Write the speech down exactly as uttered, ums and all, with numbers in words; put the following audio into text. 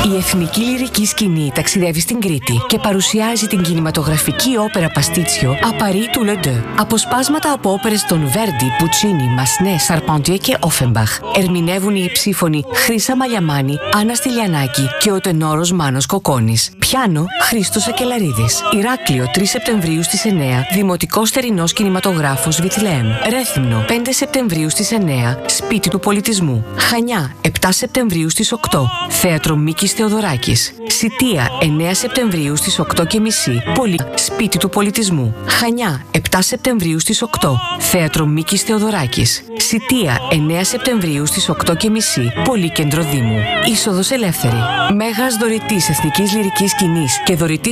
Η εθνική λυρική σκηνή ταξιδεύει στην Κρήτη και παρουσιάζει την κινηματογραφική όπερα Παστίτσιο à Paris tout le deux. Αποσπάσματα από όπερες των Βέρντι, Πουτσίνι, Μασνέ, Σαρπαντιέ και Όφεμπαχ. Ερμηνεύουν οι ψήφωνοι Χρύσα Μαλιαμάνη, Άννα Στυλιανάκη και ο τενόρος Μάνος Κοκκόνης. Πιάνο Χρήστος Ακελαρίδης. Ηράκλειο τρεις Σεπτεμβρίου στις εννέα. Δημοτικός Θερινός Κινηματογράφος Βιθλεέμ. Ρέθυμνο πέντε Σεπτεμβρίου στις εννέα. Σπίτι του Πολιτισμού. Χανιά επτά Σεπτεμβρίου στις οκτώ. Θέατρο Μίκης Θεοδωράκης. Σιτία εννέα Σεπτεμβρίου στις οκτώ και μισή. Πολυ... Σπίτι του Πολιτισμού. Χανιά επτά Σεπτεμβρίου στις οκτώ. Θέατρο Μίκης Θεοδωράκης. Σιτία εννέα Σεπτεμβρίου στις οκτώ και μισή. Πολύκεντρο Δήμου. Είσοδος ελεύθερη. Μέγας δωρητής εθνικής λυρικής σκηνής και δωρητής